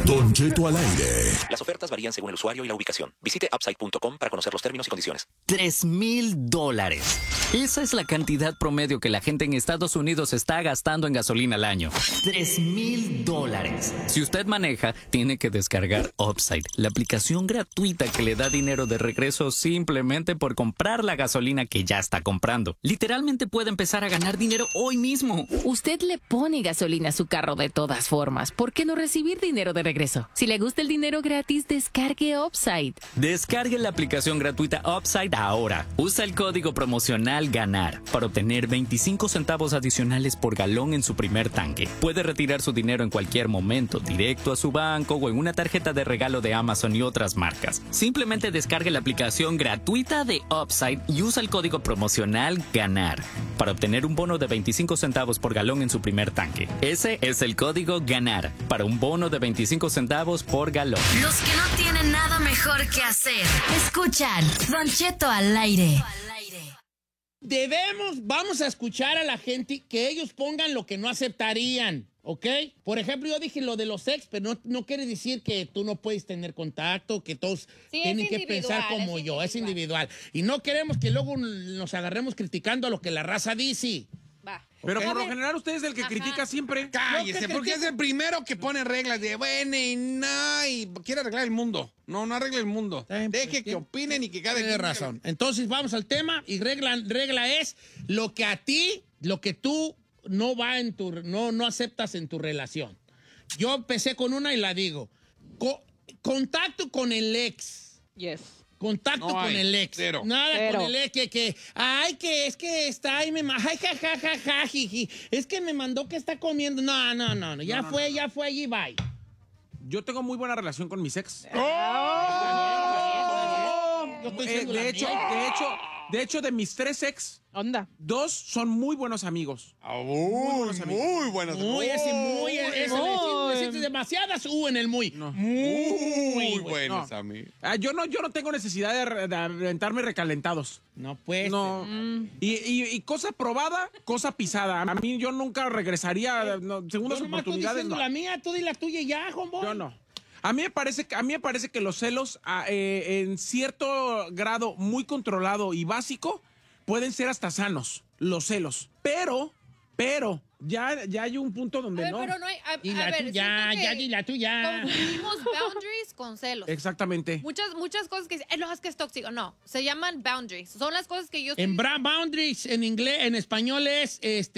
Don Cheto al aire. Las ofertas varían según el usuario y la ubicación. Visite upside.com para conocer los términos y condiciones. $3,000. Esa es la cantidad promedio que la gente en Estados Unidos está gastando en gasolina al año. $3,000. Si usted maneja, tiene que descargar Upside, la aplicación gratuita que le da dinero de regreso simplemente por comprar la gasolina que ya está comprando. Literalmente puede empezar a ganar dinero hoy mismo. Usted le pone gasolina a su carro de todas formas. ¿Por qué no recibir dinero de regreso? Si le gusta el dinero gratis, descargue Upside. Descargue la aplicación gratuita Upside ahora. Usa el código promocional GANAR para obtener 25 centavos adicionales por galón en su primer tanque. Puede retirar su dinero en cualquier momento, directo a su banco o en una tarjeta de regalo de Amazon y otras marcas. Simplemente descargue la aplicación gratuita de Upside y usa el código promocional GANAR para obtener un bono de 25 centavos por galón en su primer tanque. Ese es el código GANAR para un bono de 25 centavos por galón. Los que no tienen nada mejor que hacer, escuchan Don Cheto al aire. Vamos a escuchar a la gente que ellos pongan lo que no aceptarían, ¿ok? Por ejemplo, yo dije lo de los ex, pero no quiere decir que tú no puedes tener contacto, que todos tienen que pensar como yo, es individual. Y no queremos que luego nos agarremos criticando a lo que la raza dice. Va. Pero por lo general usted es el que critica siempre. Cállese, porque es el primero que pone reglas de bueno y no, y quiere arreglar el mundo. No arregle el mundo. Deje que opinen y que cada quien... Tienes razón. Entonces vamos al tema y regla es lo que tú no aceptas en tu relación. Yo empecé con una y la digo. Contacto con el ex. Yes. Contacto con el ex. Cero. Nada con el ex que es que está ahí ay, ja, jiji. Es que me mandó que está comiendo. No. Ya fue allí, bye. Yo tengo muy buena relación con mis ex. Yo estoy diciendo De hecho, de mis 3 ex, Onda. 2 son muy buenos amigos. Muy buenos. Existe demasiadas en el muy. No. Muy buenos amigos. Yo no tengo necesidad de aventarme recalentados. No, pues. No. Y cosa probada, cosa pisada. A mí yo nunca regresaría segundas oportunidades. Tú diciendo la mía, tú di la tuya y ya, hombre. Yo no. A mí me parece que los celos, en cierto grado muy controlado y básico, pueden ser hasta sanos, los celos. Pero, ya hay un punto donde no. Pero no hay... Y la tuya. Confundimos boundaries con celos. Exactamente. Muchas cosas que dicen, no, es que es tóxico. No, se llaman boundaries. Son las cosas que yo... Boundaries en inglés, en español es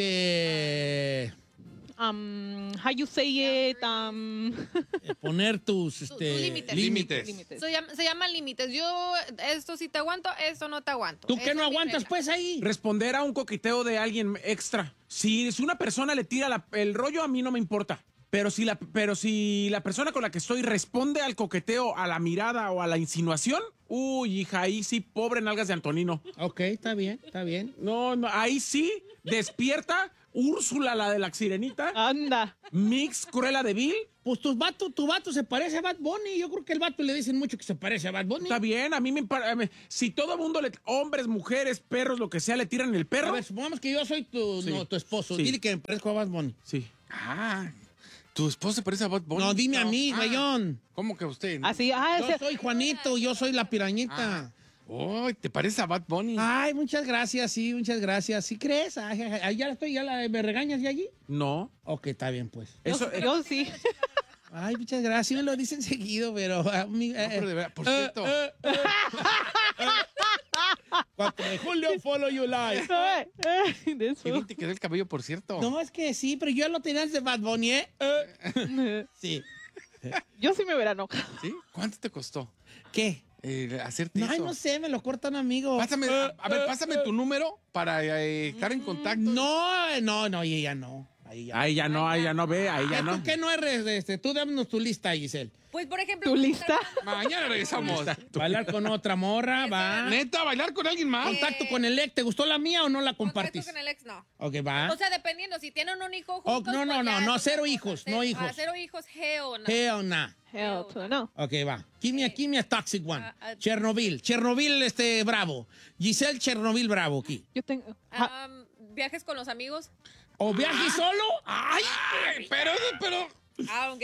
how you say it, poner tus límites. Se llaman límites. Yo, esto sí te aguanto, esto no te aguanto. ¿Tú qué no aguantas, pues, ahí? Responder a un coqueteo de alguien extra. Si una persona le tira el rollo, a mí no me importa. Pero si la persona con la que estoy responde al coqueteo, a la mirada o a la insinuación, uy, hija, ahí sí, pobre nalgas de Antonino. Ok, está bien. No, ahí sí, despierta Úrsula, la de la sirenita. Anda. Mix, Cruella de Vil. Pues tu vato se parece a Bad Bunny. Yo creo que el vato le dicen mucho que se parece a Bad Bunny. Está bien, a mí si todo el mundo, hombres, mujeres, perros, lo que sea, le tiran el perro. A ver, supongamos que yo soy tu esposo. Sí. Dile que me parezco a Bad Bunny. Sí. ¿Tu esposo se parece a Bad Bunny? No, dime a mí, Bayón. ¿Cómo que usted? Así, Yo soy Juanito, yo soy la pirañita. ¿Te parece a Bad Bunny? Ay, muchas gracias. ¿Sí crees? Ay, ¿me regañas ya allí? No. Ok, está bien, pues. Yo sí. Ay, muchas gracias. Sí me lo dicen seguido, pero... pero de verdad, por cierto. 4 de julio, follow you live. Qué bien te quedó el cabello, por cierto. No, es que sí, pero yo lo tenía de Bad Bunny, ¿eh? Sí. Yo sí me hubiera enojado. ¿Sí? ¿Cuánto te costó? ¿Qué? Hacerte eso. Ay, no sé, me lo cortan, amigo. Pásame, pásame tu número para estar en contacto. No, y ella no. Ahí ya no ve, ahí ya no. ¿Tú qué no eres? Tú dámonos tu lista, Giselle. Pues, por ejemplo... ¿Tu lista? Mañana regresamos. Bailar con otra morra, va. ¿Neta? ¿Bailar con alguien más? Contacto con el ex. ¿Te gustó la mía o no la compartís? Contacto con el ex, no. Ok, va. O sea, dependiendo, si tienen un hijo juntos... No, 0 hijos, no hijos. 0 hijos, hell no. Hell nah. Hell no. Ok, va. Give me a toxic one. Chernobyl, bravo. Giselle Chernobyl, bravo, aquí. Yo tengo... ¿Viajes con los amigos? ¿O viaje solo? ¡Ay! Pero... Aunque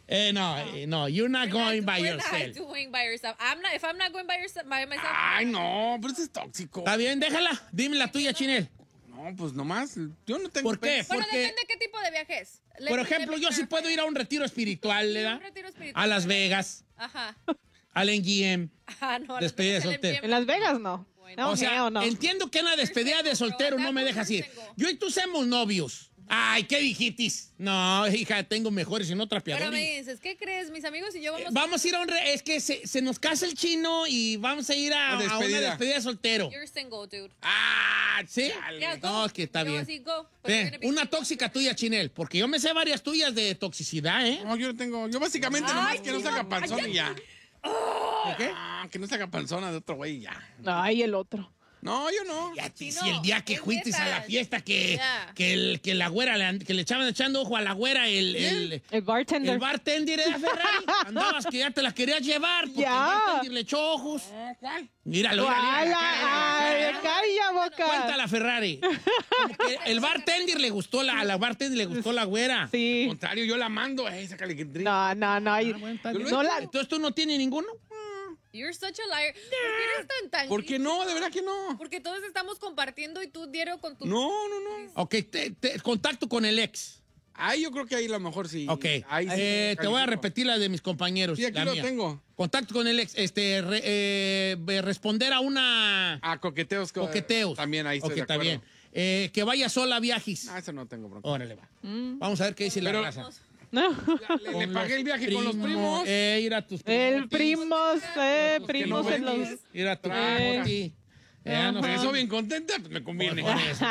No, you're not going by We're not yourself. doing by yourself. If I'm not going by myself. Ay, no, pero eso es tóxico. Está bien, déjala. Dime la tuya, Chinel. No, pues nomás, yo no tengo... ¿Por qué? Bueno, Porque, depende de qué tipo de viaje es. por ejemplo, yo sí puedo ir a un retiro espiritual, ¿verdad? Un retiro espiritual. A Las Vegas, Ajá. al NGM. No. Despedida de no, soltero. En Las Vegas no. No, O sea, no. entiendo que en la despedida de soltero no me dejas ir. Yo y tú somos novios. Ay, ¿qué dijitis? No, hija, tengo mejores y no Pero trapeadores. me dices, ¿qué crees? Mis amigos y yo Vamos a ir a un... Es que se nos casa el chino y vamos a ir a una despedida de soltero. You're single, dude. Ah, ¿sí? Yeah, go. No, es que está Yo bien. así, go. But you're gonna be Una single. tóxica tuya, Chinel, porque yo me sé varias tuyas de toxicidad, ¿eh? No, yo no tengo... Yo básicamente nomás que no se haga panzona y ya. ¿Qué? Que no se haga panzona de otro güey y ya. Ay, el otro. No, yo no. Ya, Sí, si el día que en fuiste a la fiesta que la güera, que le echaban echando ojo a la güera, El bartender. el bartender era Ferrari. Andabas que ya te la querías llevar porque Ya. el bartender le echó ojos. ¿Cuál? Míralo, míralo. Ay, calla boca. Cuenta Ferrari. Como que el bartender le gustó a la bartender le gustó la güera. Al Sí. contrario, yo la mando. Sácale que entre. No. Ah, bueno, está bien. No la- Entonces tú no tienes ninguno. You're such a liar. ¿Por qué eres tan ¿Por qué no? De verdad que no. Porque todos estamos compartiendo y tú diario con tu... No. Ok, contacto con el ex. Ahí yo creo que ahí a lo mejor sí. Ok, Ahí sí te voy a califico. repetir la de mis compañeros. Sí, aquí la lo mía. tengo. Contacto con el ex, responder a una Coqueteos. coqueteos. También ahí estoy Ok, de está acuerdo. bien. Que vaya sola a viajes. Ah, eso no tengo bronca. Órale, va. Vamos a ver qué dice la Pero- raza. No. Le pagué el viaje con los primos. Ir a tus primos. El primos, primos en los... Ir a tu primo. No sé, Eso bien contenta, pues me conviene. Por eso.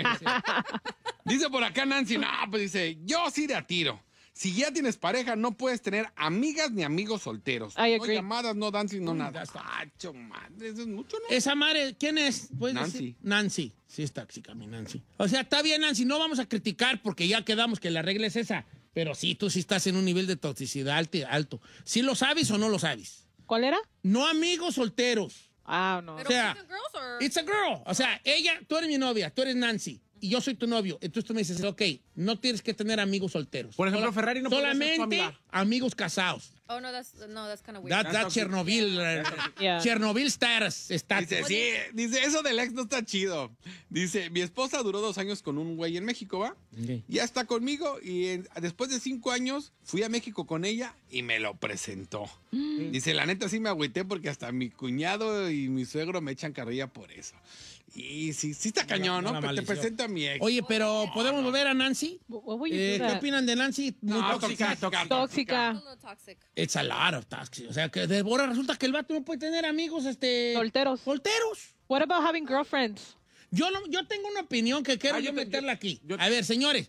Dice por acá Nancy, no, pues dice, yo sí de a tiro. Si ya tienes pareja, no puedes tener amigas ni amigos solteros. I No agree. llamadas, no dancing, no nada. Pacho, madre, eso es mucho, ¿no? Esa madre, ¿quién es? ¿Puedes Nancy. decir? Nancy. Sí, es tóxica, mi Nancy. O sea, está bien, Nancy, no vamos a criticar porque ya quedamos que la regla es esa. Pero sí, tú sí estás en un nivel de toxicidad alto. ¿Sí lo sabes o no lo sabes? ¿Cuál era? No amigos solteros. Ah, no. Pero O sea, boys and girls or... It's a girl. O sea, tú eres mi novia, tú eres Nancy. Y yo soy tu novio. Entonces tú me dices, ok, no tienes que tener amigos solteros. Por ejemplo, Ferrari no podría ser tu solamente amiga. amigos casados. Oh, no, that's kind of weird. That's Chernobyl. Yeah. Chernobyl status. Dice, sí, dice, eso del ex no está chido. Dice, mi esposa duró 2 años con un güey en México, ¿va? Ok. Ya está conmigo y después de 5 años fui a México con ella y me lo presentó. Dice, la neta sí me agüité porque hasta mi cuñado y mi suegro me echan carrilla por eso. Y sí está cañón, no ¿no? la Pero te malició. presento a mi ex. Oye, pero ¿podemos volver a Nancy? What would you do ¿Qué that? opinan de Nancy? Muy No, tóxica. Tóxica. A little toxic. It's a lot of toxic. O sea, que ahora resulta que el vato no puede tener amigos, Solteros. solteros. What about having girlfriends? Yo tengo una opinión que quiero yo te- meterla aquí. yo- A ver, señores.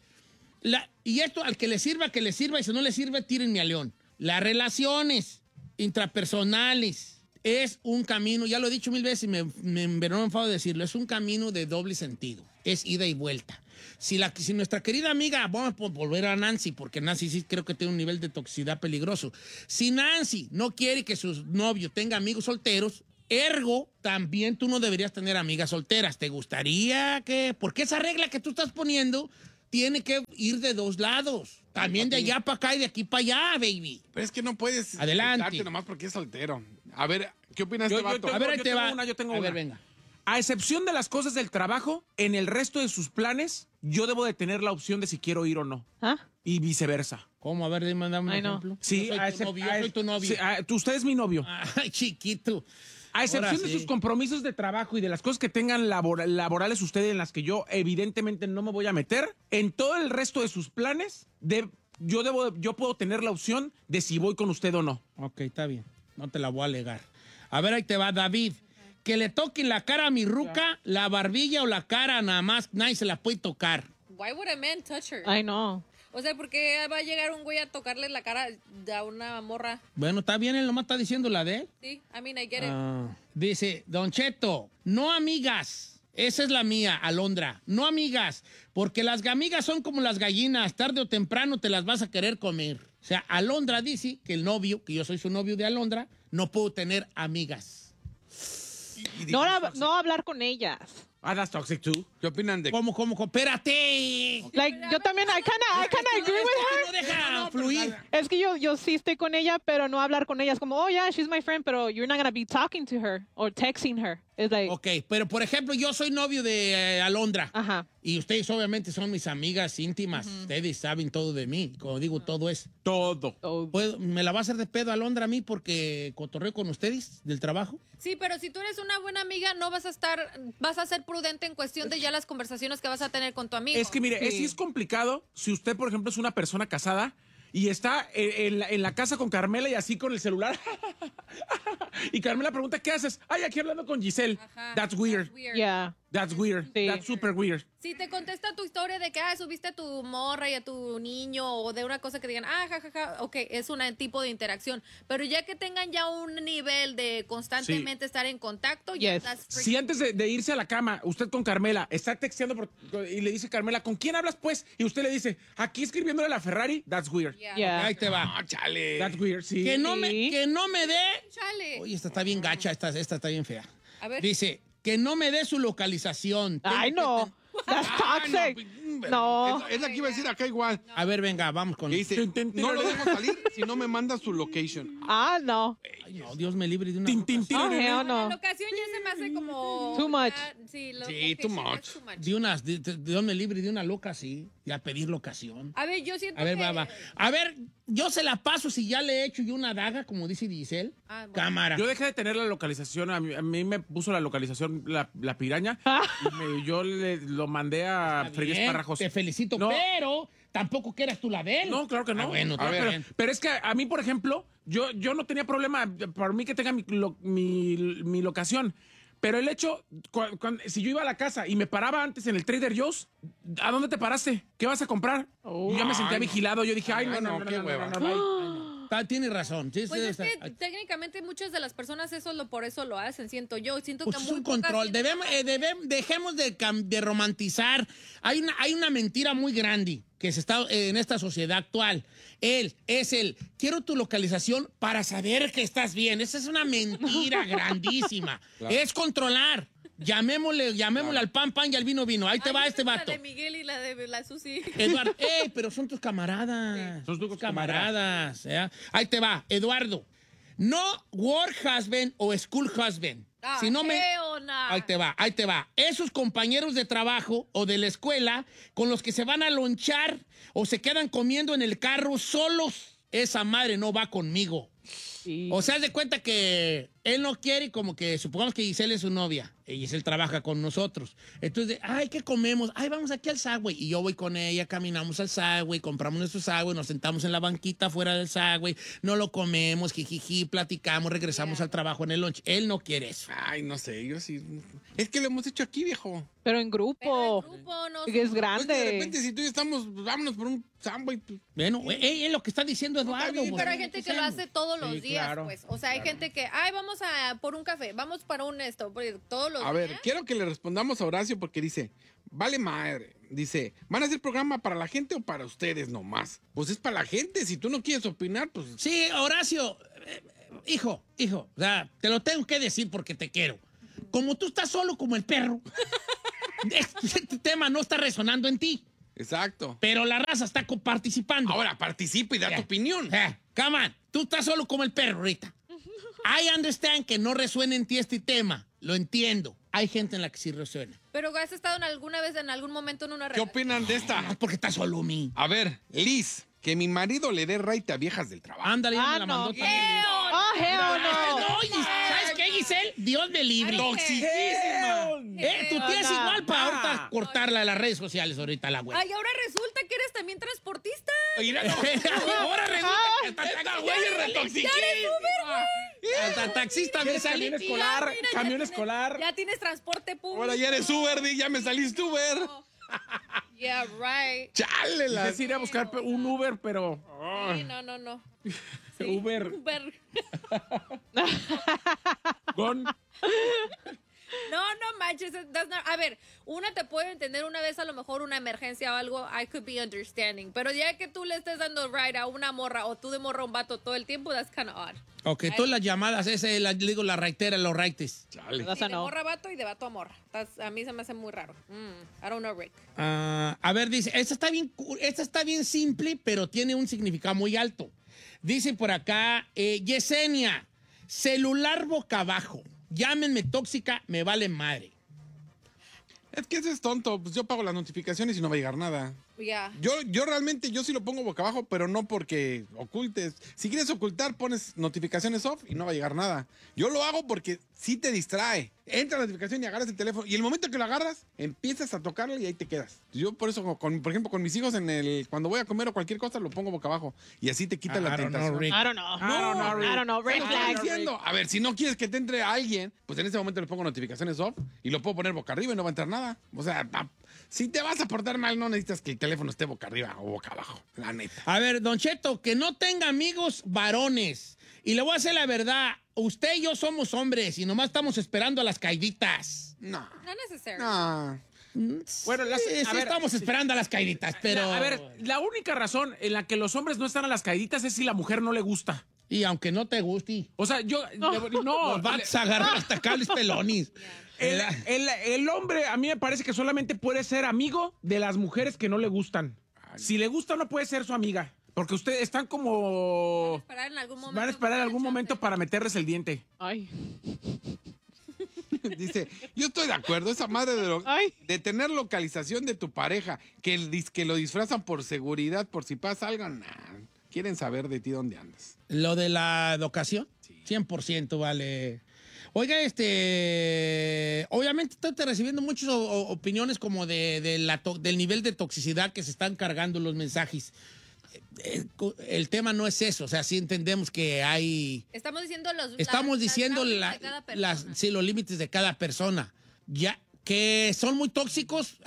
Y esto, al que le sirva, y si no le sirve, tírenme a león. Las relaciones intrapersonales es un camino, ya lo he dicho 1000 veces y me enfado de decirlo, es un camino de doble sentido. Es ida y vuelta. Si nuestra querida amiga, vamos a volver a Nancy, porque Nancy sí creo que tiene un nivel de toxicidad peligroso. Si Nancy no quiere que su novio tenga amigos solteros, ergo, también tú no deberías tener amigas solteras. ¿Te gustaría que...? Porque esa regla que tú estás poniendo tiene que ir de 2 lados. También de allá para acá y de aquí para allá, baby. Pero es que no puedes Adelante. quitarte nomás porque es soltero. A ver, ¿qué opinas de Yo este vato? tengo- A ver, ahí yo te tengo va. una, yo tengo A una. ver, venga. A excepción de las cosas del trabajo, en el resto de sus planes, yo debo de tener la opción de si quiero ir o no. ¿Ah? Y viceversa. ¿Cómo? A ver, dime, dame un Ay, no. ejemplo. Sí, yo soy tu novio. Sí, usted es mi novio. Ay, chiquito. A excepción Ahora de sí. sus compromisos de trabajo y de las cosas que tengan laborales ustedes en las que yo evidentemente no me voy a meter, en todo el resto de sus planes, yo puedo tener la opción de si voy con usted o no. Ok, está bien. No te la voy a alegar. A ver, ahí te va, David. Que le toquen la cara a mi ruca, la barbilla o la cara nada más, nadie se la puede tocar. Why would a man touch her? Ay, no. O sea, ¿por qué va a llegar un güey a tocarle la cara a una morra? Bueno, está bien, él nomás está diciendo la de él. Sí, I mean, I get it. Dice, Don Cheto, no amigas. Esa es la mía, Alondra. No amigas, porque las amigas son como las gallinas. Tarde o temprano te las vas a querer comer. O sea, Alondra dice que el novio, que yo soy su novio de Alondra, no puedo tener amigas. No hablar con ellas. That's toxic too. ¿Qué opinan de ¿Cómo? Espérate. Like, yo también, I kinda agree with her. No deja fluir. Es que yo sí estoy con ella, pero no hablar con ella. Es como, oh, yeah, she's my friend, pero you're not gonna be talking to her or texting her. It's like... Ok, pero por ejemplo, yo soy novio de Alondra. Ajá. Y ustedes obviamente son mis amigas íntimas. Ustedes saben todo de mí. Como digo, todo es. Todo. ¿Me la va a hacer de pedo Alondra a mí porque cotorreo con ustedes del trabajo? Sí, pero si tú eres una buena amiga, no vas a ser prudente en cuestión de ya las conversaciones que vas a tener con tu amigo. Es que mire, sí es complicado si usted, por ejemplo, es una persona casada y está en la casa con Carmela y así con el celular. Y Carmela pregunta, ¿qué haces? Ay, aquí hablando con Giselle. Ajá. That's weird. Yeah. That's weird. Sí. That's super weird. Si te contesta tu historia de que subiste a tu morra y a tu niño o de una cosa que digan, jajaja, ok, es un tipo de interacción. Pero ya que tengan ya un nivel de constantemente estar en contacto, ya estás... Si antes de irse a la cama, usted con Carmela está texteando y le dice Carmela, ¿con quién hablas pues? Y usted le dice, aquí escribiéndole a la Ferrari, that's weird. Yeah. Ahí te va. No, chale. That's weird, sí. Que no me dé. Chale. Oye, esta está bien gacha, esta está bien fea. A ver. Dice, que no me dé su localización. Ay, no. That's toxic. No. Es la que iba a decir acá igual. A ver, venga, vamos con Que dice, no lo dejo salir si no me manda su location. No. Ay, no, Dios me libre de una. Oh, hell no. La ocasión ya se me hace como... Too much. Sí, too much. Dios me libre de una loca, sí. Y a pedir locación. A ver, yo siento A ver, que... va. A ver, yo se la paso si ya le he hecho yo una daga, como dice Giselle. Bueno. Cámara. Yo dejé de tener la localización, a mí me puso la localización la piraña y yo lo mandé a Fregues Bien, Parrajos. te felicito, No. pero tampoco que eras tú la de él. No, claro que no. Ah, bueno, Claro, está bien. pero es que a mí, por ejemplo, yo no tenía problema por mí que tenga mi locación. Pero el hecho, si yo iba a la casa y me paraba antes en el Trader Joe's, ¿a dónde te paraste? ¿Qué vas a comprar? Yo ya me sentía vigilado. Yo dije, no, qué hueva. Tienes razón. Sí, Pues sí, es está- que técnicamente muchas de las personas por eso lo hacen, siento yo. Siento Pues que es muy un pocas control. tienen- Dejemos de romantizar. Hay una mentira muy grande que se está en esta sociedad actual. Quiero tu localización para saber que estás bien. Esa es una mentira grandísima. Es controlar. Llamémosle al pan y al vino. Ahí te Ay, va esa este es vato. La de Miguel y la de la Susi. Eduardo, pero son tus camaradas. Son tus camaradas. ¿eh? Ahí te va, Eduardo. No work husband o school husband. Si no me... Ahí te va. Esos compañeros de trabajo o de la escuela con los que se van a lonchar o se quedan comiendo en el carro solos. Esa madre no va conmigo. Sí. O sea, haz de cuenta que él no quiere, como que supongamos que Giselle es su novia y Giselle trabaja con nosotros. Entonces, ¿qué comemos? Vamos aquí al Subway. Y yo voy con ella, caminamos al Subway, compramos nuestro Subway, nos sentamos en la banquita fuera del Subway, no lo comemos, jijiji, platicamos, regresamos al trabajo en el lunch. Él no quiere eso. Ay, no sé, yo sí. Es que lo hemos hecho aquí, viejo. Pero en grupo. No Que es Pues grande. que de repente, si tú y yo estamos, vámonos por un Subway. Pues, Bueno, es lo que está diciendo Eduardo. bien, pues, Pero hay gente que lo hace todos los Sí, días, claro, pues. O sea, hay gente que, vamos por un café, vamos para un porque todos los a días. ver, quiero que le respondamos a Horacio porque dice, vale madre. Dice, ¿van a hacer programa para la gente o para ustedes nomás? Pues es para la gente. Si tú no quieres opinar, pues... Sí, Horacio, hijo, o sea, te lo tengo que decir porque te quiero. Como tú estás solo como el perro, este tema no está resonando en ti, Exacto. pero la raza está participando. Ahora participa y da tu opinión. Come on, tú estás solo como el perro ahorita. I understand que no resuena en ti este tema, lo entiendo. Hay gente en la que sí resuena. Pero has estado alguna vez, en algún momento en una ¿Qué relación. opinan de esta? Porque estás solo, mi. A ver, Liz, que mi marido le dé raite a viejas del trabajo. Ándale, ya me la no. mandó también. Oh, hell no. No, ¿sabes qué, Giselle? Dios me libre. ¡Toxiquísima! Tu tía es no. igual para ahorita cortarla de las redes sociales ahorita, la güey. Ay, ahora resulta que eres también transportista. Mira, no. Ahora resulta que Esta güey es retoxiquísima. hasta taxista me salí. Camión escolar, Mira, camión tienes- escolar. Ya tienes transporte público. Ahora ya eres Uber, ya me saliste Uber. Yeah, right. Chale, la... Quise ir a buscar un Uber, pero... Sí, no. Uber. Uber. Con... No manches. A ver, una te puede entender una vez, a lo mejor una emergencia o algo, I could be understanding. Pero ya que tú le estés dando ride a una morra o tú de morra a un vato todo el tiempo, that's kind of odd. Ok, todas las llamadas, digo la raitera, los raites. Sí, de morra a vato y de vato a morra. A mí se me hace muy raro. I don't know, Rick. A ver, dice, esta está bien simple, pero tiene un significado muy alto. Dice por acá, Yesenia, celular boca abajo. Llámenme tóxica, me vale madre. Es que eso es tonto. Pues yo pago las notificaciones y no va a llegar nada. Ya. Yo realmente, yo sí lo pongo boca abajo, pero no porque ocultes. Si quieres ocultar, pones notificaciones off y no va a llegar nada. Yo lo hago porque sí te distrae. Entra la notificación y agarras el teléfono. Y el momento que lo agarras, empiezas a tocarlo y ahí te quedas. Yo por eso, por ejemplo, con mis hijos, cuando voy a comer o cualquier cosa, lo pongo boca abajo. Y así te quita la tentación. I don't know. Red flag. Diciendo, a ver, si no quieres que te entre alguien, pues en ese momento le pongo notificaciones off y lo puedo poner boca arriba y no va a entrar nada. O sea, si te vas a portar mal, no necesitas que el teléfono esté boca arriba o boca abajo, la neta. A ver, Don Cheto, que no tenga amigos varones. Y le voy a hacer la verdad, usted y yo somos hombres y nomás estamos esperando a las caiditas. No. Not necessary. No. Bueno, estamos esperando a las caiditas, pero... A ver, la única razón en la que los hombres no están a las caíditas es si la mujer no le gusta. Y aunque no te guste. O sea, yo... No. Los vas a agarrar hasta cables pelonis. El hombre, a mí me parece que solamente puede ser amigo de las mujeres que no le gustan. Si le gusta, no puede ser su amiga. Porque ustedes están como... Van a esperar en algún momento para meterles el diente. Ay. Dice, yo estoy de acuerdo, esa madre de tener localización de tu pareja, que lo disfrazan por seguridad, por si pasa algo, nah, quieren saber de ti dónde andas. ¿Lo de la locación? Sí. 100% vale. Oiga, obviamente estoy recibiendo muchas opiniones como del nivel de toxicidad que se están cargando los mensajes. El tema no es eso, o sea, sí entendemos que hay... Estamos diciendo los límites de cada persona. Ya que son muy tóxicos,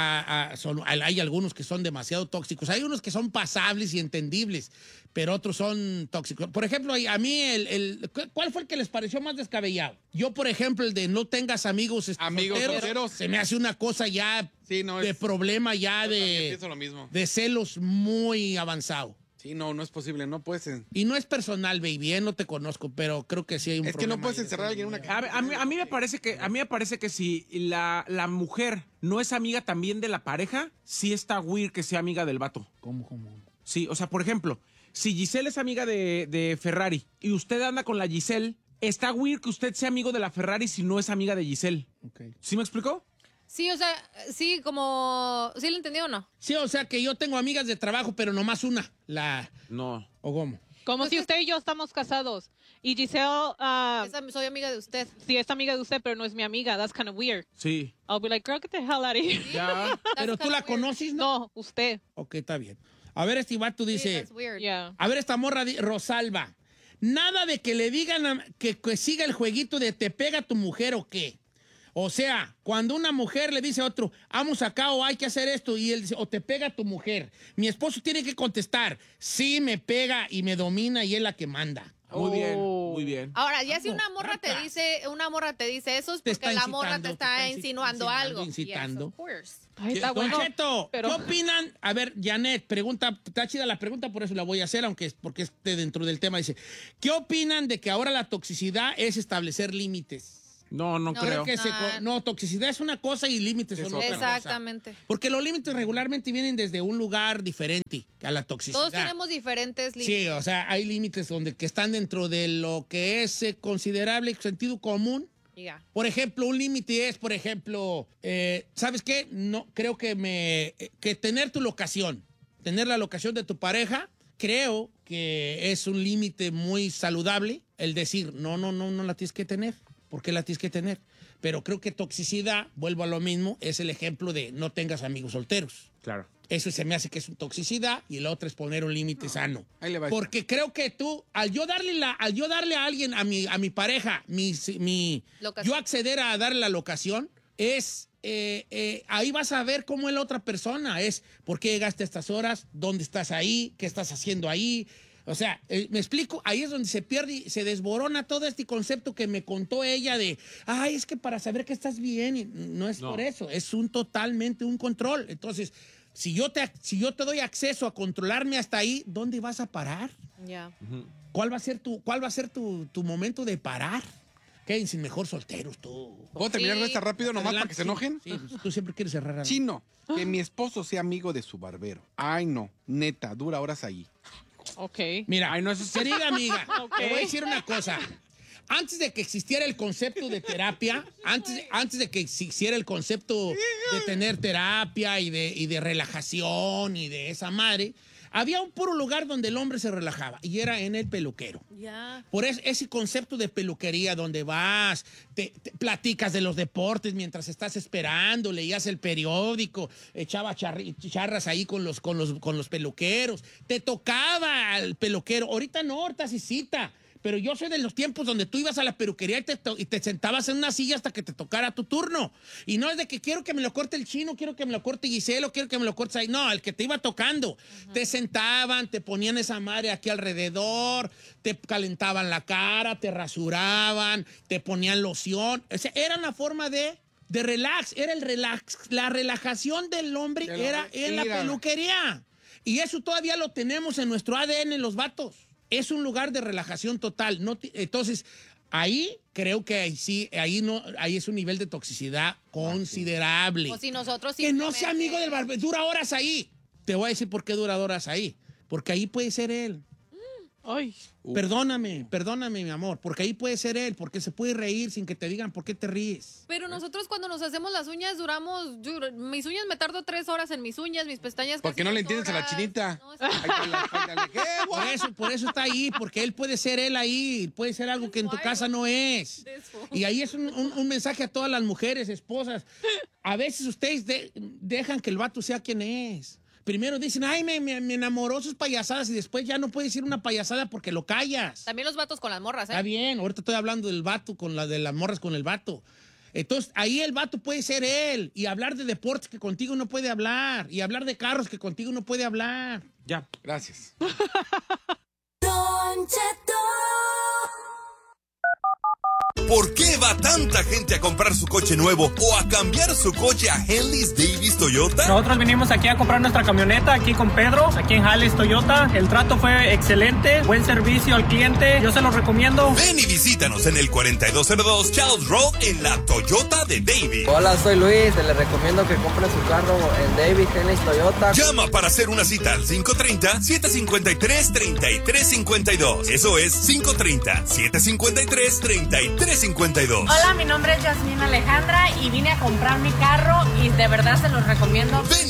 hay algunos que son demasiado tóxicos, hay unos que son pasables y entendibles, pero otros son tóxicos. Por ejemplo, a mí, ¿cuál fue el que les pareció más descabellado? Yo, por ejemplo, el de no tengas amigos solteros, se me hace una cosa ya de problema, ya de celos muy avanzado. Sí, no es posible, no puedes... Y no es personal, baby, no te conozco, pero creo que sí hay un problema. Es que no puedes encerrar a alguien en una casa. A mí me parece que si la mujer no es amiga también de la pareja, sí está weird que sea amiga del vato. ¿Cómo? Sí, o sea, por ejemplo, si Giselle es amiga de Ferrari y usted anda con la Giselle, está weird que usted sea amigo de la Ferrari si no es amiga de Giselle. Okay. ¿Sí me explicó? Sí, o sea, sí, como... ¿Sí lo entendió o no? Sí, o sea, que yo tengo amigas de trabajo, pero nomás una. No. ¿O cómo? Como si usted y yo estamos casados. Y Giselle... soy amiga de usted. Sí, es amiga de usted, pero no es mi amiga. That's kind of weird. Sí. I'll be like, girl, get the hell out of here. Ya. ¿Pero tú la conoces, no? No, usted. Ok, está bien. A ver, este vato dice... That's weird. Yeah. A ver, esta morra, Rosalba. Nada de que le digan que siga el jueguito de te pega tu mujer o qué. O sea, cuando una mujer le dice a otro, vamos acá o hay que hacer esto, y él dice, o te pega tu mujer, mi esposo tiene que contestar, sí, me pega y me domina y es la que manda. Muy bien. Ahora, ya si una morra te dice eso es porque la morra te está insinuando algo. Incitando. Yes, of course. Ay, está Don bueno. Cheto, pero... ¿qué opinan? A ver, Janet, pregunta, está chida la pregunta, por eso la voy a hacer, porque es dentro del tema. Dice, ¿qué opinan de que ahora la toxicidad es establecer límites? No creo. Toxicidad es una cosa y límites son otra cosa. Exactamente. Porque los límites regularmente vienen desde un lugar diferente a la toxicidad. Todos tenemos diferentes límites. Sí, o sea, hay límites que están dentro de lo que es considerable sentido común. Yeah. Por ejemplo, un límite es, ¿sabes qué? No, creo que tener tu locación, tener la locación de tu pareja, creo que es un límite muy saludable el decir, no la tienes que tener. ¿Por qué la tienes que tener? Pero creo que toxicidad, vuelvo a lo mismo, es el ejemplo de no tengas amigos solteros. Claro. Eso se me hace que es toxicidad y el otro es poner un límite sano. Ahí le va. Porque creo que tú, al yo darle a alguien, a mi pareja, yo acceder a darle la locación, ahí vas a ver cómo es la otra persona. Es por qué llegaste a estas horas, dónde estás ahí, qué estás haciendo ahí. O sea, me explico, ahí es donde se pierde y se desborona todo este concepto que me contó ella de, ay, es que para saber que estás bien, y no es por eso, es totalmente un control. Entonces, si yo te doy acceso a controlarme hasta ahí, ¿dónde vas a parar? Ya. ¿Cuál va a ser tu momento de parar? Quédense mejor solteros, tú. ¿Puedo terminar esta rápido nomás para que se enojen? Sí, tú siempre quieres cerrar algo. Chino, que mi esposo sea amigo de su barbero. Ay, no, neta, dura horas ahí. Ok. Mira, querida amiga, te voy a decir una cosa. Antes de que existiera el concepto de terapia, antes de que existiera el concepto de tener terapia y de relajación y de esa madre, había un puro lugar donde el hombre se relajaba y era en el peluquero. Ya. Por ese concepto de peluquería donde vas, te platicas de los deportes mientras estás esperando, leías el periódico, echaba charras ahí con los peluqueros, te tocaba al peluquero. Ahorita no, ahorita sí cita. Pero yo soy de los tiempos donde tú ibas a la peluquería y te sentabas en una silla hasta que te tocara tu turno. Y no es de que quiero que me lo corte el Chino, quiero que me lo corte Giselo, quiero que me lo cortes ahí. No, el que te iba tocando. Te sentaban, te ponían esa madre aquí alrededor, te calentaban la cara, te rasuraban, te ponían loción. O sea, era una forma de relax. Era el relax. La relajación del hombre era en la peluquería. Y eso todavía lo tenemos en nuestro ADN, los vatos. Es un lugar de relajación total. Entonces, ahí creo que ahí es un nivel de toxicidad considerable. O si nosotros que no sea amigo del barbero. Dura horas ahí. Te voy a decir por qué dura horas ahí. Porque ahí puede ser él. Ay. Perdóname, mi amor. Porque ahí puede ser él. Porque se puede reír sin que te digan por qué te ríes. Pero nosotros cuando nos hacemos las uñas mis uñas me tardo 3 horas en mis uñas, mis pestañas. Porque no le entiendes a la chinita. Por eso está ahí, porque él puede ser él ahí, puede ser algo que en tu casa no es. Y ahí es un mensaje a todas las mujeres, esposas. A veces ustedes dejan que el vato sea quien es. Primero dicen, ay, me enamoró sus payasadas, y después ya no puedes decir una payasada porque lo callas. También los vatos con las morras, ¿eh? Está bien, ahorita estoy hablando del vato, de las morras con el vato. Entonces, ahí el vato puede ser él, y hablar de deportes que contigo no puede hablar, y hablar de carros que contigo no puede hablar. Ya, gracias. Don Cheto. ¿Por qué va tanta gente a comprar su coche nuevo o a cambiar su coche a Henley's Davis Toyota? Nosotros vinimos aquí a comprar nuestra camioneta aquí con Pedro, aquí en Henley's Toyota. El trato fue excelente, buen servicio al cliente, yo se lo recomiendo. Ven y visítanos en el 4202 Charles Road en la Toyota de Davis. Hola, soy Luis, le recomiendo que compre su carro en Davis Henley's Toyota. Llama para hacer una cita al 530-753-3352. Eso es 530-753-3352. Hola, mi nombre es Yasmín Alejandra y vine a comprar mi carro y de verdad se los recomiendo. Ven